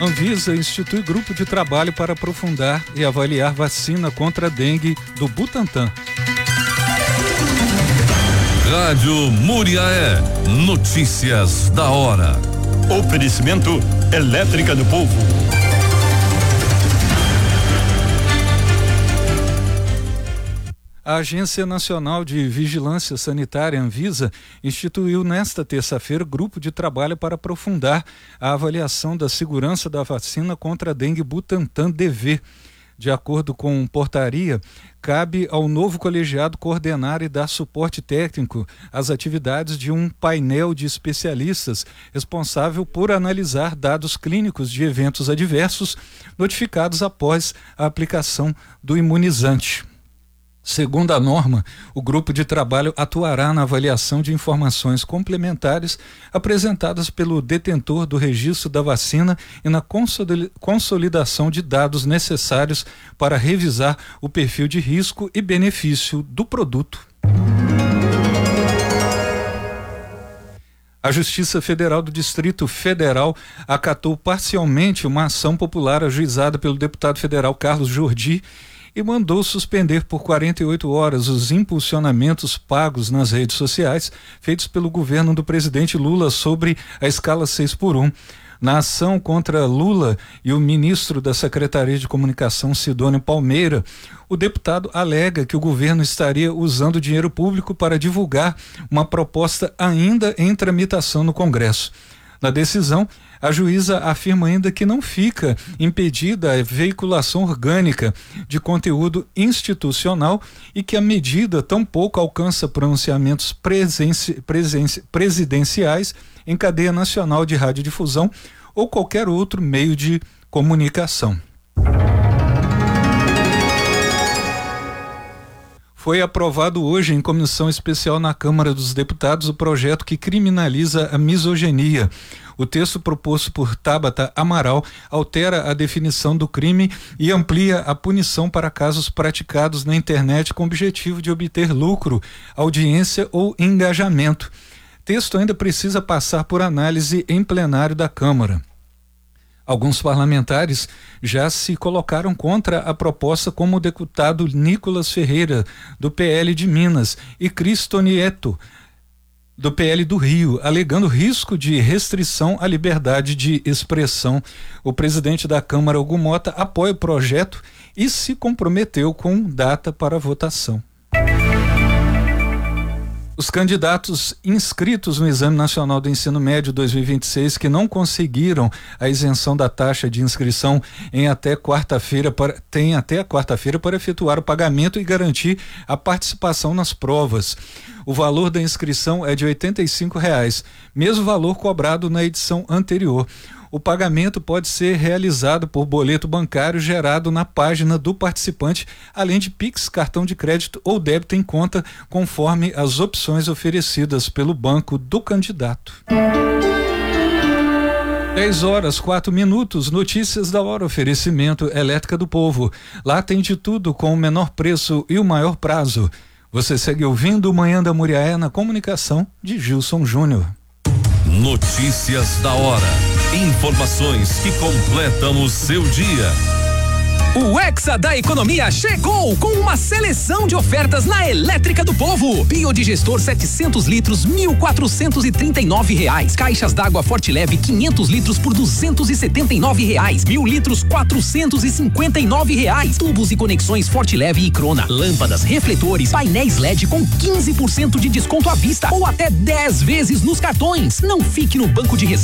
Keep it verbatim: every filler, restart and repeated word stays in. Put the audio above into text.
Anvisa institui grupo de trabalho para aprofundar e avaliar vacina contra a dengue do Butantan. Rádio Muriaé, notícias da hora. Oferecimento Elétrica do Povo. A Agência Nacional de Vigilância Sanitária, Anvisa, instituiu nesta terça-feira grupo de trabalho para aprofundar a avaliação da segurança da vacina contra a dengue Butantan D V. De acordo com portaria, cabe ao novo colegiado coordenar e dar suporte técnico às atividades de um painel de especialistas responsável por analisar dados clínicos de eventos adversos notificados após a aplicação do imunizante. Segundo a norma, o grupo de trabalho atuará na avaliação de informações complementares apresentadas pelo detentor do registro da vacina e na consolidação de dados necessários para revisar o perfil de risco e benefício do produto. A Justiça Federal do Distrito Federal acatou parcialmente uma ação popular ajuizada pelo deputado federal Carlos Jordi e mandou suspender por quarenta e oito horas os impulsionamentos pagos nas redes sociais feitos pelo governo do presidente Lula sobre a escala seis por um. Na ação contra Lula e o ministro da Secretaria de Comunicação, Sidônio Palmeira, o deputado alega que o governo estaria usando dinheiro público para divulgar uma proposta ainda em tramitação no Congresso. Na decisão, a juíza afirma ainda que não fica impedida a veiculação orgânica de conteúdo institucional e que a medida tampouco alcança pronunciamentos presenci, presenci, presidenciais em cadeia nacional de radiodifusão ou qualquer outro meio de comunicação. Foi aprovado hoje em comissão especial na Câmara dos Deputados o projeto que criminaliza a misoginia. O texto proposto por Tabata Amaral altera a definição do crime e amplia a punição para casos praticados na internet com o objetivo de obter lucro, audiência ou engajamento. O texto ainda precisa passar por análise em plenário da Câmara. Alguns parlamentares já se colocaram contra a proposta, como o deputado Nicolas Ferreira, do P L de Minas, e Cristo Nieto, do P L do Rio, alegando risco de restrição à liberdade de expressão. O presidente da Câmara, Hugo Mota, apoia o projeto e se comprometeu com data para votação. Os candidatos inscritos no Exame Nacional do Ensino Médio dois mil e vinte e seis que não conseguiram a isenção da taxa de inscrição em até quarta-feira para, têm até a quarta-feira para efetuar o pagamento e garantir a participação nas provas. O valor da inscrição é de oitenta e cinco reais, mesmo valor cobrado na edição anterior. O pagamento pode ser realizado por boleto bancário gerado na página do participante, além de Pix, cartão de crédito ou débito em conta, conforme as opções oferecidas pelo banco do candidato. dez horas, quatro minutos, notícias da hora, oferecimento Elétrica do Povo. Lá tem de tudo com o menor preço e o maior prazo. Você segue ouvindo o Manhã da Muriaé na comunicação de Gilson Júnior. Notícias da hora. Informações que completam o seu dia. O Hexa da Economia chegou com uma seleção de ofertas na Elétrica do Povo. Biodigestor setecentos litros, mil quatrocentos e trinta e nove reais. Caixas d'água Forte Leve quinhentos litros por duzentos e setenta e nove reais. Mil litros quatrocentos e cinquenta e nove reais. Tubos e conexões Forte Leve e Crona. Lâmpadas, refletores, painéis L E D com quinze por cento de desconto à vista ou até dez vezes nos cartões. Não fique no banco de reserva